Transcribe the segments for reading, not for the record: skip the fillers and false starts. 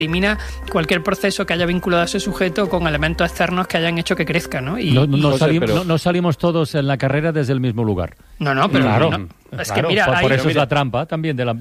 elimina cualquier proceso que haya vinculado a ese sujeto con elementos externos que hayan hecho que crezca, ¿no? Y no salimos todos en la carrera desde el mismo lugar. No, pero claro. Es que mira, por eso es la trampa también del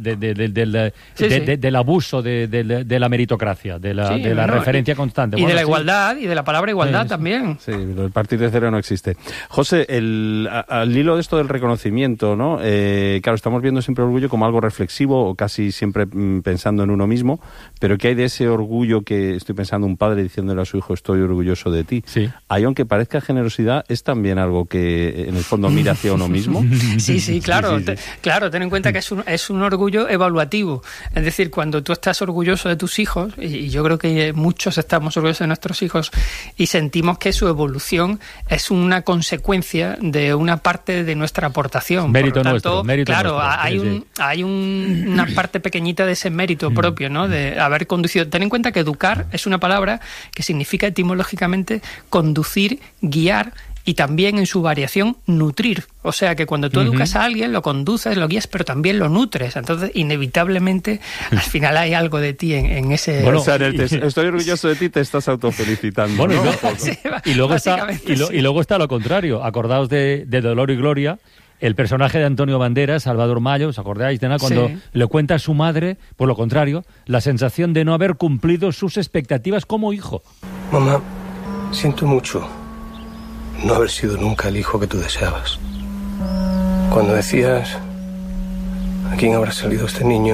abuso de la meritocracia, de la referencia constante. Y de la igualdad, y de la palabra igualdad también. Sí, el partir de cero no existe. José, al hilo de esto del reconocimiento, ¿no? Claro, estamos viendo siempre orgullo como algo reflexivo o casi siempre pensando en uno mismo, pero ¿qué hay de ese orgullo que estoy pensando un padre diciéndole a su hijo estoy orgulloso de ti? Sí. Ahí, aunque parezca generosidad, es también algo que en el fondo mira hacia uno mismo. Sí, claro. Claro, ten en cuenta que es un orgullo evaluativo. Es decir, cuando tú estás orgulloso de tus hijos, y yo creo que muchos estamos orgullosos de nuestros hijos y sentimos que su evolución es una consecuencia de una parte de nuestra aportación. Mérito nuestro. Claro, hay una parte pequeñita de ese mérito propio, ¿no? De haber conducido. Ten en cuenta que educar es una palabra que significa etimológicamente conducir, guiar, y también en su variación nutrir. O sea que cuando tú educas a alguien, lo conduces, lo guías, pero también lo nutres. Entonces, inevitablemente, al final hay algo de ti en ese... Bueno, o sea, estoy orgulloso de ti, te estás autofelicitando. Bueno, ¿no? y luego está lo contrario. Acordaos de Dolor y Gloria, el personaje de Antonio Banderas, Salvador Mallo, ¿os acordáis de nada? Cuando le cuenta a su madre, por lo contrario, la sensación de no haber cumplido sus expectativas como hijo. Mamá, siento mucho no haber sido nunca el hijo que tú deseabas. Cuando decías ¿a quién habrá salido este niño?,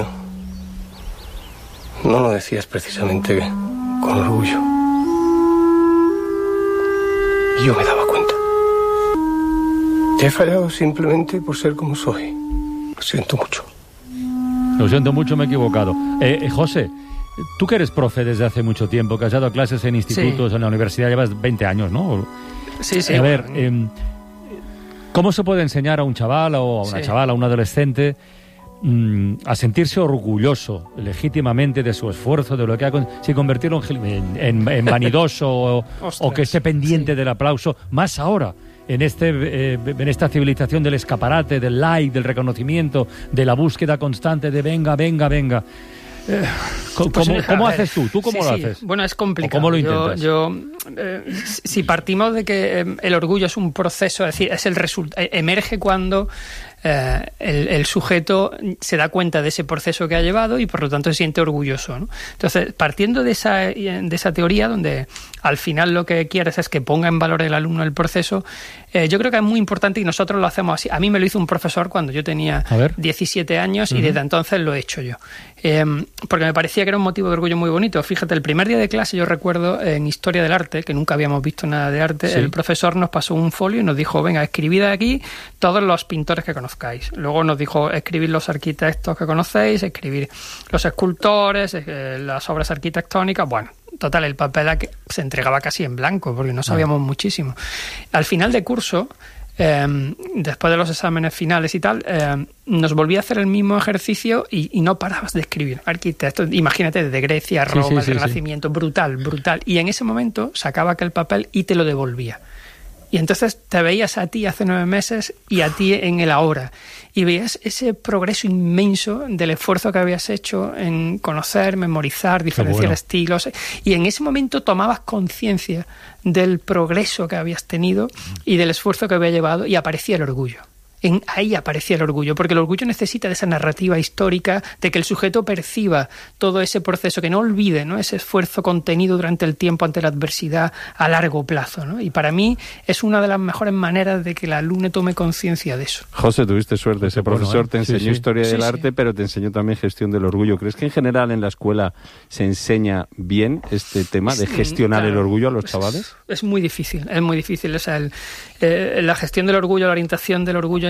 no lo decías precisamente con orgullo. Y yo me daba cuenta. Te he fallado simplemente por ser como soy. Lo siento mucho. Lo siento mucho, me he equivocado. José, tú que eres profe desde hace mucho tiempo, que has dado clases en institutos, en la universidad, llevas 20 años, ¿no? Sí. A ver, ¿cómo se puede enseñar a un chaval o a una chavala, a un adolescente, a sentirse orgulloso legítimamente de su esfuerzo, de lo que ha sin convertirlo en vanidoso o que esté pendiente del aplauso, más ahora? En esta civilización del escaparate, del like, del reconocimiento, de la búsqueda constante de venga. ¿Cómo haces tú? ¿Tú cómo lo haces? Bueno, es complicado. ¿Cómo lo intentas? Si partimos de que el orgullo es un proceso, es decir, es el emerge cuando el sujeto se da cuenta de ese proceso que ha llevado y por lo tanto se siente orgulloso, ¿no? Entonces, partiendo de esa teoría donde al final lo que quieres es que ponga en valor el alumno el proceso, yo creo que es muy importante y nosotros lo hacemos así. A mí me lo hizo un profesor cuando yo tenía 17 años y desde entonces lo he hecho yo. Porque me parecía que era un motivo de orgullo muy bonito. Fíjate, el primer día de clase yo recuerdo en Historia del Arte, que nunca habíamos visto nada de arte, el profesor nos pasó un folio y nos dijo, venga, escribid aquí todos los pintores que conozcáis. Luego nos dijo, escribir los arquitectos que conocéis, escribir los escultores, las obras arquitectónicas. Bueno, total, el papel se entregaba casi en blanco porque no sabíamos muchísimo. Al final de curso, después de los exámenes finales y tal, nos volví a hacer el mismo ejercicio y no parabas de escribir. Arquitectos, imagínate, desde Grecia, Roma, el Renacimiento, brutal. Y en ese momento sacaba aquel papel y te lo devolvía. Y entonces te veías a ti hace 9 meses y a ti en el ahora. Y veías ese progreso inmenso del esfuerzo que habías hecho en conocer, memorizar, diferenciar estilos. Y en ese momento tomabas conciencia del progreso que habías tenido y del esfuerzo que había llevado y aparecía el orgullo. Ahí aparecía el orgullo, porque el orgullo necesita de esa narrativa histórica, de que el sujeto perciba todo ese proceso, que no olvide, ¿no?, ese esfuerzo contenido durante el tiempo ante la adversidad a largo plazo, ¿no? Y para mí es una de las mejores maneras de que el alumno tome conciencia de eso. José, tuviste suerte, ese profesor te enseñó Historia del Arte, pero te enseñó también gestión del orgullo. ¿Crees que en general en la escuela se enseña bien este tema de gestionar el orgullo a los chavales? Es muy difícil, O sea, la gestión del orgullo, la orientación del orgullo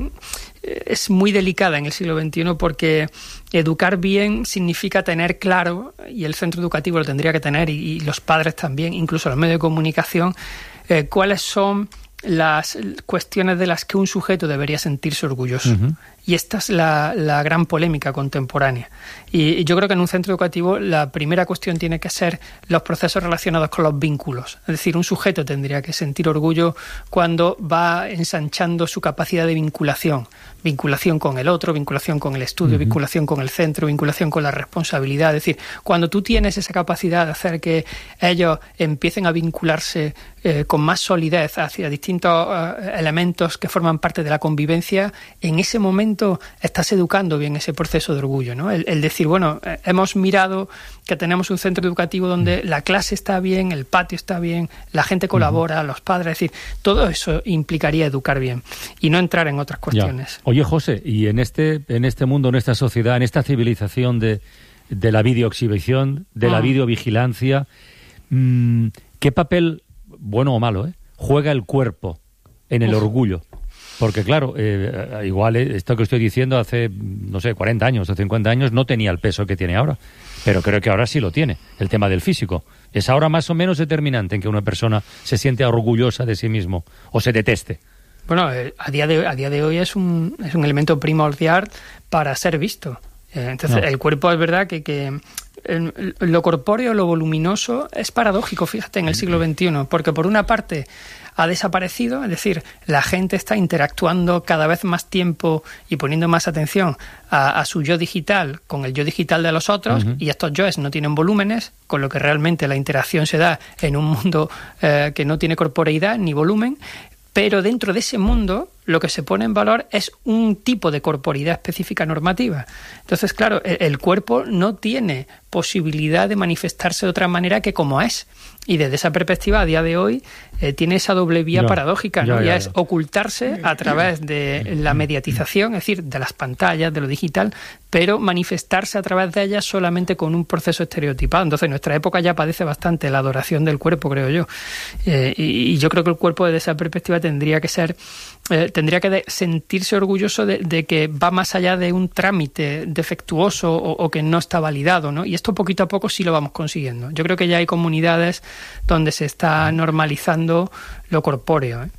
es muy delicada en el siglo XXI porque educar bien significa tener claro, y el centro educativo lo tendría que tener, y los padres también, incluso los medios de comunicación, cuáles son las cuestiones de las que un sujeto debería sentirse orgulloso. Y esta es la gran polémica contemporánea. Y yo creo que en un centro educativo la primera cuestión tiene que ser los procesos relacionados con los vínculos. Es decir, un sujeto tendría que sentir orgullo cuando va ensanchando su capacidad de vinculación. Vinculación con el otro, vinculación con el estudio, vinculación con el centro, vinculación con la responsabilidad. Es decir, cuando tú tienes esa capacidad de hacer que ellos empiecen a vincularse con más solidez hacia distintos elementos que forman parte de la convivencia, en ese momento estás educando bien ese proceso de orgullo, ¿no? El decir, bueno, hemos mirado que tenemos un centro educativo donde la clase está bien, el patio está bien, la gente colabora, los padres, es decir, todo eso implicaría educar bien y no entrar en otras cuestiones. Ya. Oye, José, y en este mundo, en esta sociedad, en esta civilización de la videoexhibición, de la videovigilancia, ¿qué papel, bueno o malo, juega el cuerpo en el orgullo? Porque claro, igual esto que estoy diciendo hace, no sé, 40 años o 50 años no tenía el peso que tiene ahora, pero creo que ahora sí lo tiene, el tema del físico. ¿Es ahora más o menos determinante en que una persona se siente orgullosa de sí mismo o se deteste? Bueno, a día de hoy es un elemento primordial para ser visto. Entonces, el cuerpo es verdad que lo corpóreo, lo voluminoso, es paradójico, fíjate, en el siglo XXI, porque por una parte ha desaparecido, es decir, la gente está interactuando cada vez más tiempo y poniendo más atención a su yo digital con el yo digital de los otros, y estos yoes no tienen volúmenes, con lo que realmente la interacción se da en un mundo que no tiene corporeidad ni volumen. Pero dentro de ese mundo lo que se pone en valor es un tipo de corporeidad específica normativa. Entonces, claro, el cuerpo no tiene posibilidad de manifestarse de otra manera que como es. Y desde esa perspectiva, a día de hoy, tiene esa doble vía paradójica, ¿no? Ya es ocultarse a través de la mediatización, es decir, de las pantallas, de lo digital, pero manifestarse a través de ellas solamente con un proceso estereotipado. Entonces, nuestra época ya padece bastante la adoración del cuerpo, creo yo. Y yo creo que el cuerpo, desde esa perspectiva, tendría que sentirse orgulloso de que va más allá de un trámite defectuoso o que no está validado, ¿no? Y esto poquito a poco sí lo vamos consiguiendo. Yo creo que ya hay comunidades donde se está normalizando lo corpóreo,